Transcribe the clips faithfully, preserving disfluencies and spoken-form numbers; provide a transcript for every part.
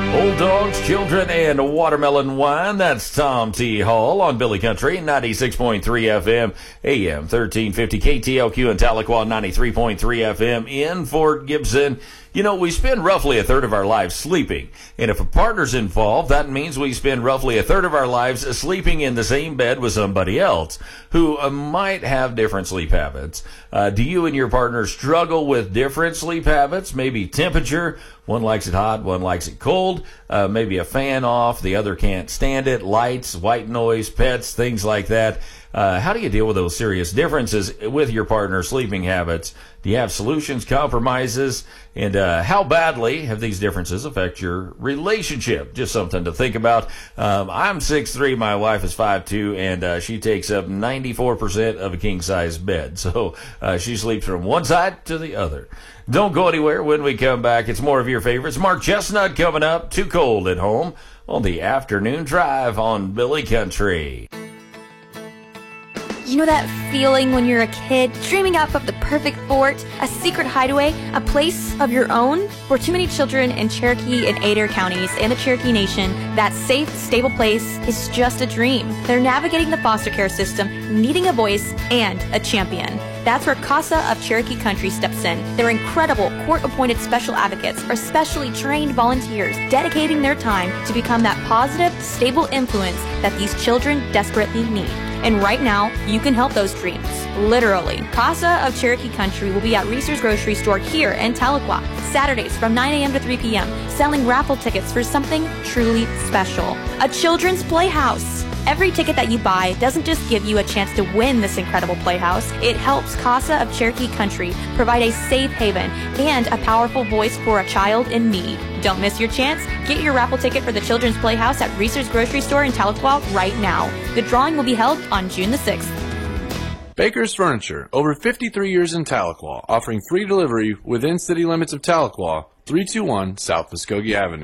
Old dogs, children, and watermelon wine. That's Tom T. Hall on Billy Country, ninety-six point three F M, A M thirteen fifty, K T L Q in Tahlequah, ninety-three point three F M in Fort Gibson. You know, we spend roughly a third of our lives sleeping. And if a partner's involved, that means we spend roughly a third of our lives sleeping in the same bed with somebody else who uh, might have different sleep habits. Uh, do you and your partner struggle with different sleep habits? Maybe temperature. One likes it hot, one likes it cold. Uh, maybe a fan off, the other can't stand it. Lights, white noise, pets, things like that. Uh, how do you deal with those serious differences with your partner's sleeping habits? Do you have solutions, compromises? And uh, how badly have these differences affect your relationship? Just something to think about. Um, I'm six three, my wife is five two, and uh, she takes up ninety-four percent of a king-size bed. So uh, she sleeps from one side to the other. Don't go anywhere. When we come back, it's more of your favorites. Mark Chestnut coming up. Too Cold at Home on the Afternoon Drive on Billy Country. You know that feeling when you're a kid, dreaming up of the perfect fort, a secret hideaway, a place of your own? For too many children in Cherokee and Adair counties and the Cherokee Nation, that safe, stable place is just a dream. They're navigating the foster care system, needing a voice and a champion. That's where CASA of Cherokee Country steps in. Their incredible court-appointed special advocates are specially trained volunteers dedicating their time to become that positive, stable influence that these children desperately need. And right now, you can help those dreams. Literally. CASA of Cherokee Country will be at Reese's Grocery Store here in Tahlequah, Saturdays from nine a.m. to three p.m., selling raffle tickets for something truly special. A children's playhouse. Every ticket that you buy doesn't just give you a chance to win this incredible playhouse. It helps CASA of Cherokee Country provide a safe haven and a powerful voice for a child in need. Don't miss your chance. Get your raffle ticket for the Children's Playhouse at Reese's Grocery Store in Tahlequah right now. The drawing will be held on June the sixth. Baker's Furniture, over fifty-three years in Tahlequah, offering free delivery within city limits of Tahlequah, three two one South Muskogee Avenue.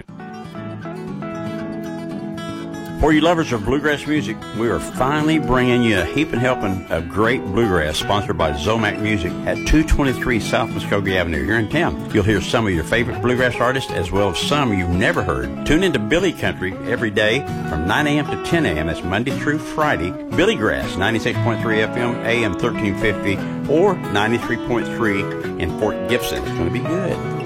For you lovers of bluegrass music, we are finally bringing you a heap and helping of great bluegrass sponsored by Zomac Music at two twenty-three South Muskogee Avenue here in town. You'll hear some of your favorite bluegrass artists as well as some you've never heard. Tune into Billy Country every day from nine a.m. to ten a.m. That's Monday through Friday. Billy Grass, ninety-six point three F M, A M thirteen fifty, or ninety-three point three in Fort Gibson. It's going to be good.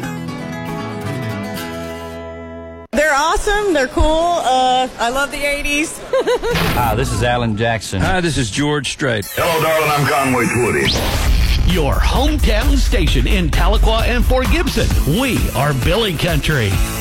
They're awesome. They're cool. Uh, I love the eighties. Hi, this is Alan Jackson. Hi, this is George Strait. Hello, darling. I'm Conway Twitty. Your hometown station in Tahlequah and Fort Gibson. We are Billy Country.